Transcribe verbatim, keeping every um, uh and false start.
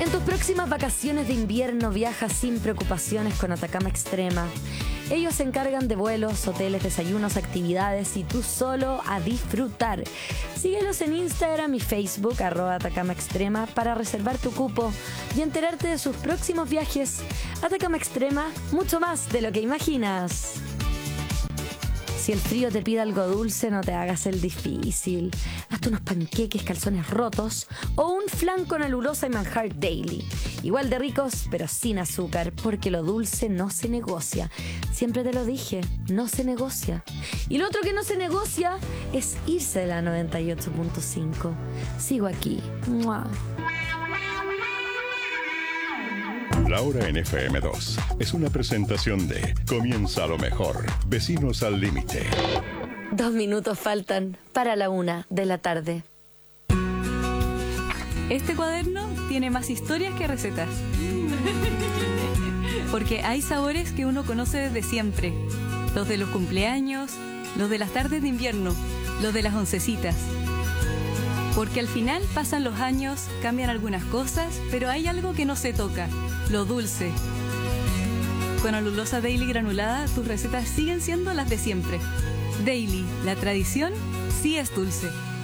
En tus próximas vacaciones de invierno viaja sin preocupaciones con Atacama Extrema. Ellos se encargan de vuelos, hoteles, desayunos, actividades y tú solo a disfrutar. Síguelos en Instagram y Facebook, arroba Atacama Extrema, para reservar tu cupo y enterarte de sus próximos viajes. Atacama Extrema, mucho más de lo que imaginas. Si el frío te pide algo dulce, no te hagas el difícil. Hazte unos panqueques, calzones rotos o un flan con alulosa y manjar daily. Igual de ricos, pero sin azúcar, porque lo dulce no se negocia. Siempre te lo dije, no se negocia. Y lo otro que no se negocia es irse de la noventa y ocho punto cinco. Sigo aquí. ¡Mua! La Hora en F M dos es una presentación de Comienza lo mejor, Vecinos al Límite. Dos minutos faltan para la una de la tarde. Este cuaderno tiene más historias que recetas. Porque hay sabores que uno conoce desde siempre. Los de los cumpleaños, los de las tardes de invierno, los de las oncecitas. Porque al final pasan los años, cambian algunas cosas, pero hay algo que no se toca, lo dulce. Con alulosa Daily granulada, tus recetas siguen siendo las de siempre. Daily, la tradición sí es dulce.